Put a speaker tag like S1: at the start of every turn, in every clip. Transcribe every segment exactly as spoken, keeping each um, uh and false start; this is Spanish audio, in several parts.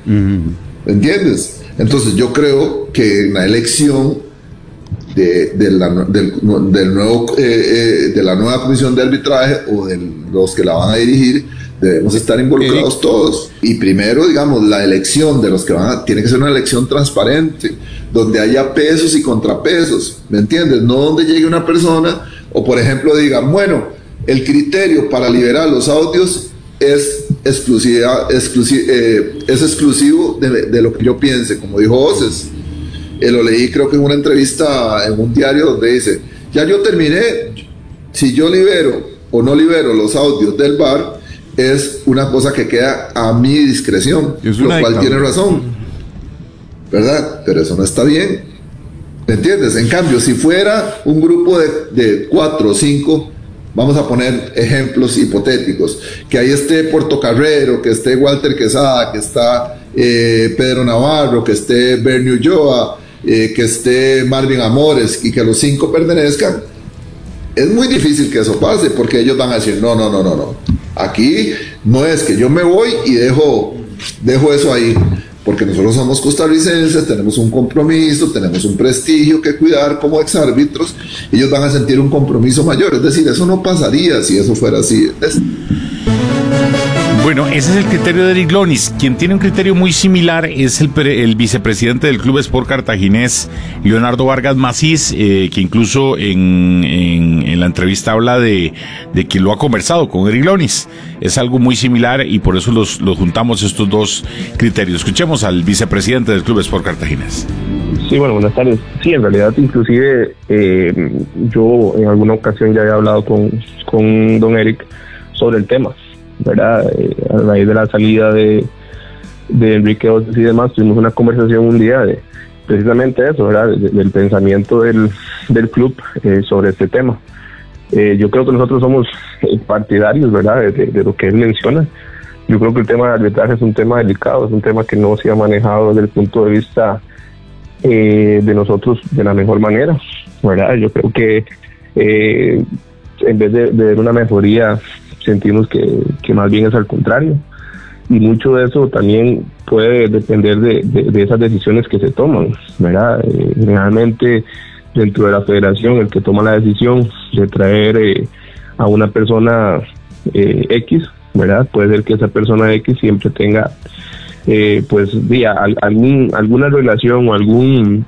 S1: Mm. ¿Entiendes? Entonces yo creo que en la elección de, de, la, del, del nuevo, eh, eh, de la nueva comisión de arbitraje o de los que la van a dirigir, debemos estar involucrados todos. Y primero, digamos, la elección de los que van a... Tiene que ser una elección transparente, donde haya pesos y contrapesos, ¿me entiendes? No donde llegue una persona o, por ejemplo, digan, bueno, el criterio para liberar los audios es, exclusiva, exclusi eh, es exclusivo de, de lo que yo piense, como dijo Oces. Eh, lo leí creo que en una entrevista en un diario donde dice, ya yo terminé, si yo libero o no libero los audios del V A R, es una cosa que queda a mi discreción, lo cual tiene razón, ¿verdad? Pero eso no está bien, ¿me entiendes? En cambio, si fuera un grupo de, de cuatro o cinco, vamos a poner ejemplos hipotéticos, que ahí esté Portocarrero, que esté Walter Quesada, que está eh, Pedro Navarro, que esté Bernie Ulloa, eh, que esté Marvin Amores, y que los cinco pertenezcan, es muy difícil que eso pase, porque ellos van a decir, no, no, no, no, no, aquí no es que yo me voy y dejo, dejo eso ahí, porque nosotros somos costarricenses, tenemos un compromiso, tenemos un prestigio que cuidar como exárbitros, ellos van a sentir un compromiso mayor, es decir, eso no pasaría si eso fuera así. Es...
S2: Bueno, ese es el criterio de Eric Lonis. Quien tiene un criterio muy similar es el, pre, el vicepresidente del Club Sport Cartaginés, Leonardo Vargas Macís, eh, que incluso en, en, en la entrevista habla de, de que lo ha conversado con Eric Lonis. Es algo muy similar y por eso los, los juntamos estos dos criterios. Escuchemos al vicepresidente del Club Sport Cartaginés.
S3: Sí, bueno, buenas tardes. Sí, en realidad, inclusive, eh, yo en alguna ocasión ya había hablado con, con don Eric sobre el tema, ¿verdad? Eh, a raíz de la salida de, de Enrique Oces y demás, tuvimos una conversación un día de precisamente eso, ¿verdad? De, del pensamiento del, del club eh, sobre este tema. Eh, yo creo que nosotros somos partidarios, ¿verdad? De, de, de lo que él menciona. Yo creo que el tema de arbitraje es un tema delicado, es un tema que no se ha manejado desde el punto de vista eh, de nosotros de la mejor manera, ¿verdad? Yo creo que eh, en vez de, de ver una mejoría, sentimos que, que más bien es al contrario, y mucho de eso también puede depender de, de, de esas decisiones que se toman, ¿verdad? Eh, realmente dentro de la federación el que toma la decisión de traer eh, a una persona eh, X, ¿verdad? Puede ser que esa persona X siempre tenga eh, pues día, al, algún, alguna relación o algún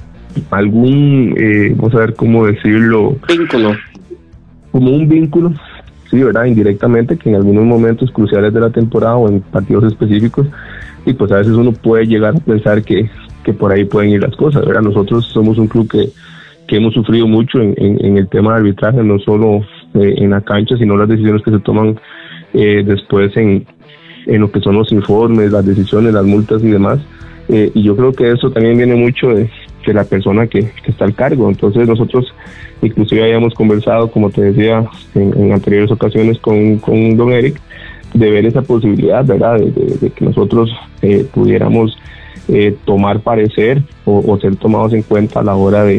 S3: algún eh, vamos a ver cómo decirlo,
S4: vínculo,
S3: como un vínculo, sí, ¿verdad? Indirectamente, que en algunos momentos cruciales de la temporada o en partidos específicos, y pues a veces uno puede llegar a pensar que, que por ahí pueden ir las cosas, ¿verdad? Nosotros somos un club que, que hemos sufrido mucho en, en, en el tema de arbitraje, no solo eh, en la cancha, sino las decisiones que se toman eh, después en, en lo que son los informes, las decisiones, las multas y demás, eh, y yo creo que eso también viene mucho de, de la persona que, que está al cargo. Entonces nosotros inclusive habíamos conversado, como te decía en, en anteriores ocasiones con, con don Eric, de ver esa posibilidad, ¿verdad? De, de, de que nosotros eh, pudiéramos eh, tomar parecer o, o ser tomados en cuenta a la hora de,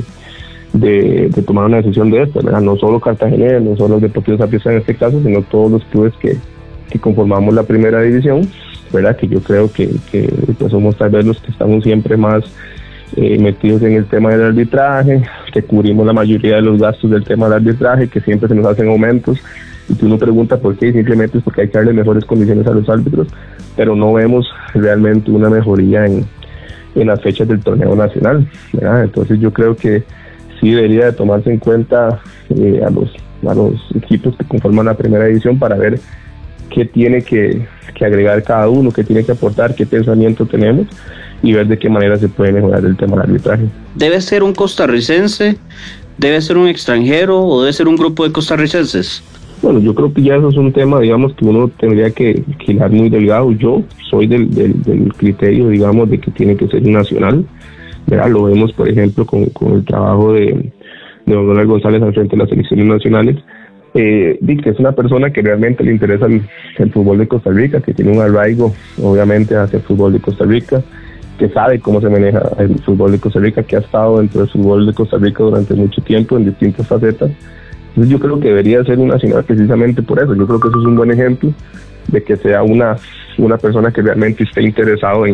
S3: de, de tomar una decisión de esta, ¿verdad? No solo Cartagena, no solo los Deportivos Saprissa en este caso, sino todos los clubes que, que conformamos la primera división, ¿verdad? Que yo creo que, que pues somos tal vez los que estamos siempre más Eh, metidos en el tema del arbitraje, que cubrimos la mayoría de los gastos del tema del arbitraje, que siempre se nos hacen aumentos, y tú uno pregunta por qué, y simplemente es porque hay que darle mejores condiciones a los árbitros, pero no vemos realmente una mejoría en, en las fechas del torneo nacional, ¿verdad? Entonces yo creo que sí debería de tomarse en cuenta eh, a los a los equipos que conforman la primera división para ver qué tiene que, que agregar cada uno, qué tiene que aportar, qué pensamiento tenemos, y ver de qué manera se puede mejorar el tema del arbitraje.
S4: ¿Debe ser un costarricense, debe ser un extranjero o debe ser un grupo de costarricenses?
S3: Bueno, yo creo que ya eso es un tema, digamos, que uno tendría que, que hilar muy delgado. Yo soy del, del, del criterio, digamos, de que tiene que ser un nacional, ¿verdad? Lo vemos, por ejemplo, con, con el trabajo de, de don Donald González al frente de las selecciones nacionales. Eh, que es una persona que realmente le interesa el, el fútbol de Costa Rica, que tiene un arraigo, obviamente, hacia el fútbol de Costa Rica, que sabe cómo se maneja el fútbol de Costa Rica, que ha estado dentro del fútbol de Costa Rica durante mucho tiempo en distintas facetas. Entonces yo creo que debería ser un nacional precisamente por eso. Yo creo que eso es un buen ejemplo de que sea una, una persona que realmente esté interesado en,